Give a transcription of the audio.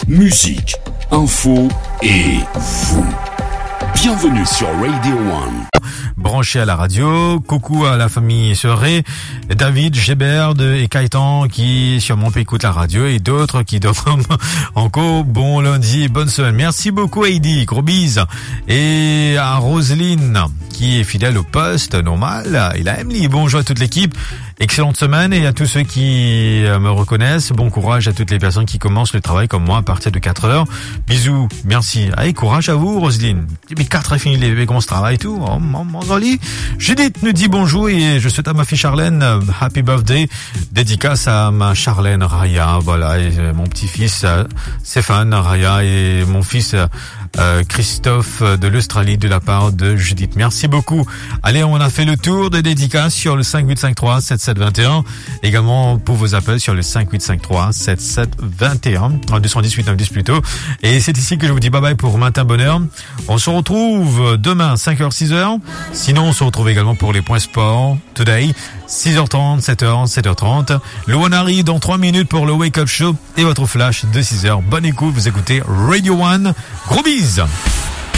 musique, info et vous. Bienvenue sur Radio One. Branché à la radio, coucou à la famille Serré, David, Géberd et Caïtan qui sûrement écoutent la radio et d'autres qui dorment encore. Bon lundi, bonne semaine. Merci beaucoup Heidi, gros bises. Et à Roselyne qui est fidèle au poste normal. Et à Emily, bonjour à toute l'équipe. Excellente semaine et à tous ceux qui me reconnaissent. Bon courage à toutes les personnes qui commencent le travail comme moi à partir de 4h. Bisous, merci. Allez, courage à vous, Roselyne. Mais 4 a fini les bébés, comment se travaille et tout. Oh, Joli. Judith nous dit bonjour et je souhaite à ma fille Charlène happy birthday. Dédicace à ma Charlène Raya, voilà, et mon petit-fils Stéphane Raya et mon fils Christophe de l'Australie de la part de Judith. Merci beaucoup. Allez, on a fait le tour de dédicaces sur le 5853 7721. Également pour vos appels sur le 5853 7721. 218 910 plutôt. Et c'est ici que je vous dis bye bye pour Matin Bonheur. On se retrouve demain 5h 6h. Sinon, on se retrouve également pour les points sport today 6h30, 7h, 7h30. Le One arrive dans 3 minutes pour le Wake Up Show et votre flash de 6h. Bonne écoute, vous écoutez Radio One. Gros bises.